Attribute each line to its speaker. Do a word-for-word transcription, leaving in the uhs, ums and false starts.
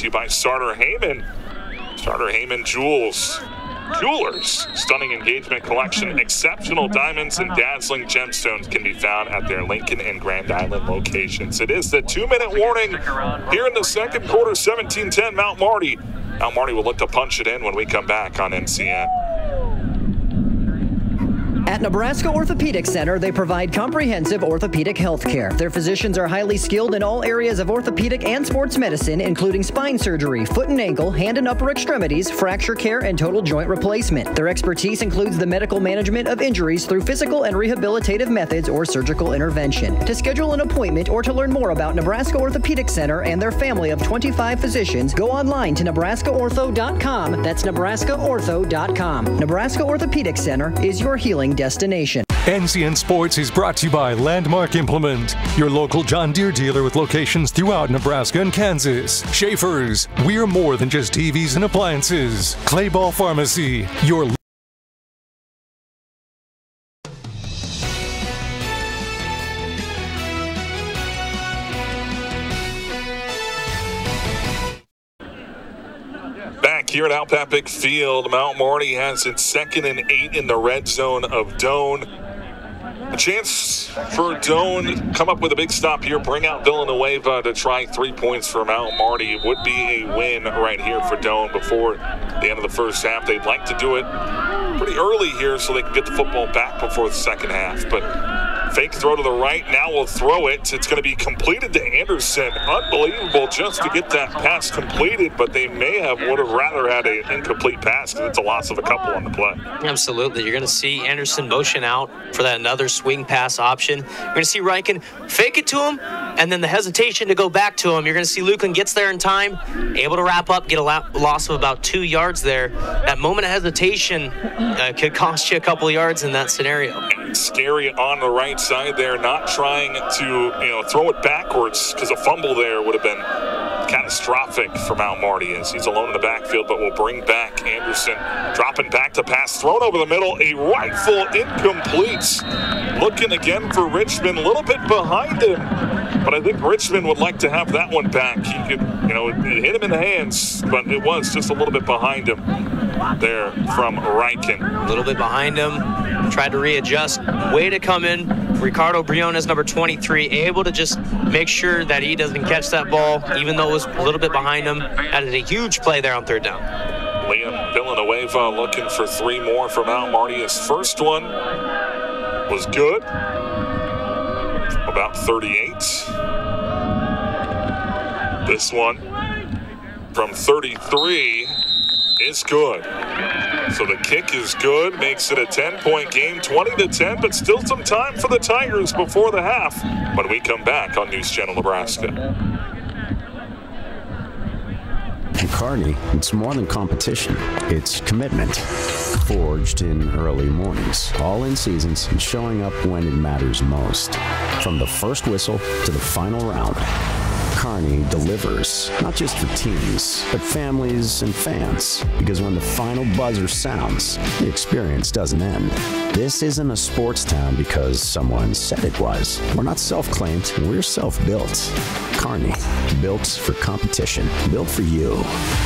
Speaker 1: to you by Starter Heyman. Starter Heyman Jewels. Jewelers. Stunning engagement collection, exceptional diamonds, and dazzling gemstones can be found at their Lincoln and Grand Island locations. It is the two-minute warning here in the second quarter, seventeen ten Mount Marty. Mount Marty will look to punch it in when we come back on N C N.
Speaker 2: At Nebraska Orthopedic Center, they provide comprehensive orthopedic health care. Their physicians are highly skilled in all areas of orthopedic and sports medicine, including spine surgery, foot and ankle, hand and upper extremities, fracture care, and total joint replacement. Their expertise includes the medical management of injuries through physical and rehabilitative methods or surgical intervention. To schedule an appointment or to learn more about Nebraska Orthopedic Center and their family of twenty-five physicians, go online to nebraska ortho dot com. That's nebraska ortho dot com. Nebraska Orthopedic Center is your healing destination.
Speaker 3: N C N Sports is brought to you by Landmark Implement, your local John Deere dealer with locations throughout Nebraska and Kansas. Schaefer's, we're more than just T Vs and appliances. Clayball Pharmacy, your
Speaker 1: Here at Outback Field, Mount Marty has its second and eight in the red zone of Doane. A chance for Doane to come up with a big stop here, bring out Villanueva to try three points for Mount Marty. It would be a win right here for Doane before the end of the first half. They'd like to do it pretty early here so they can get the football back before the second half. But fake throw to the right, now we'll throw it. It's going to be completed to Anderson. Unbelievable just to get that pass completed, but they may have would have rather had an incomplete pass because it's a loss of a couple on the play.
Speaker 4: Absolutely. You're going to see Anderson motion out for that another swing pass option. You're going to see Riken fake it to him, and then the hesitation to go back to him. You're going to see Lucan gets there in time, able to wrap up, get a loss of about two yards there. That moment of hesitation uh, could cost you a couple of yards in that scenario.
Speaker 1: And scary on the right side there, not trying to, you know, throw it backwards because a fumble there would have been catastrophic for Mount Marty as he's alone in the backfield, but will bring back Anderson, dropping back to pass, thrown over the middle, a rifle incomplete. Looking again for Richmond, a little bit behind him, but I think Richmond would like to have that one back. He could, you know, it hit him in the hands, but it was just a little bit behind him there from Riken.
Speaker 4: A little bit behind him, tried to readjust, way to come in. Ricardo Briones, number twenty-three, able to just make sure that he doesn't catch that ball, even though it was a little bit behind him. Added a huge play there on third down.
Speaker 1: Liam Villanueva looking for three more for Mount Marty. His first one was good, about thirty-eight. This one from thirty-three is good. So the kick is good, makes it a ten-point game, twenty to ten, but still some time for the Tigers before the half when we come back on News Channel Nebraska.
Speaker 5: At Kearney, it's more than competition. It's commitment. Forged in early mornings, all in seasons, and showing up when it matters most. From the first whistle to the final round, Kearney delivers, not just for teams, but families and fans. Because when the final buzzer sounds, the experience doesn't end. This isn't a sports town because someone said it was. We're not self-claimed, we're self-built. Kearney, built for competition, built for you.